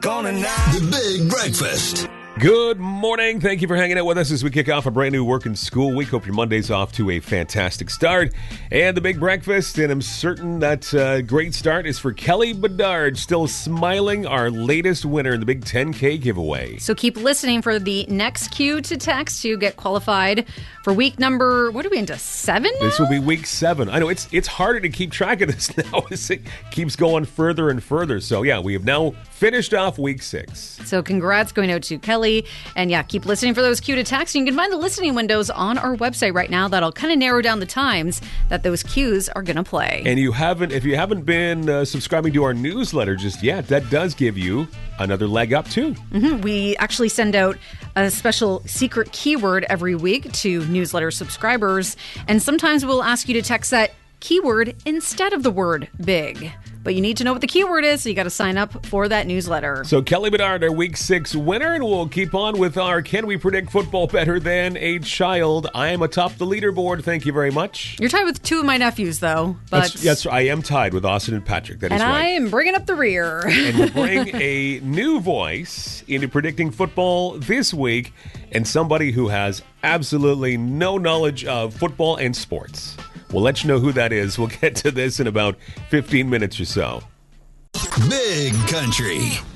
The Big Breakfast. Good morning. Thank you for hanging out with us as we kick off a brand new work and school week. Hope your Monday's off to a fantastic start. And the Big Breakfast, and I'm certain that great start is for Kelly Bedard, still smiling, our latest winner in the Big 10K giveaway. So keep listening for the next cue to text to get qualified for week number, what are we into, 7 now? This will be week 7. I know it's harder to keep track of this now as it keeps going further and further. So yeah, we have now finished off week 6. So congrats going out to Kelly. And yeah, keep listening for those cue to text. You can find the listening windows on our website right now. That'll kind of narrow down the times that those cues are going to play. And if you haven't been subscribing to our newsletter just yet, that does give you another leg up too. Mm-hmm. We actually send out a special secret keyword every week to newsletter subscribers. And sometimes we'll ask you to text that keyword instead of the word big. But you need to know what the keyword is, so you got to sign up for that newsletter. So Kelly Bedard, our Week 6 winner, and we'll keep on with our Can We Predict Football Better Than a Child? I am atop the leaderboard. Thank you very much. You're tied with 2 of my nephews, though. But yes, I am tied with Austin and Patrick. That is right. And I am bringing up the rear. And we'll bring a new voice into predicting football this week, and somebody who has absolutely no knowledge of football and sports. We'll let you know who that is. We'll get to this in about 15 minutes or so. Big Country.